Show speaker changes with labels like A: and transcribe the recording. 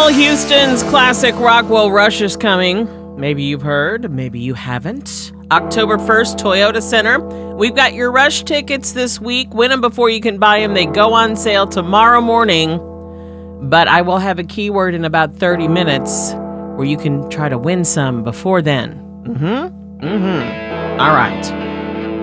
A: Houston's classic Rockwell Rush is coming. Maybe you've heard, maybe you haven't. October 1st, Toyota Center. We've got your Rush tickets this week. Win them before you can buy them. They go on sale tomorrow morning. But I will have a keyword in about 30 minutes where you can try to win some before then. All right.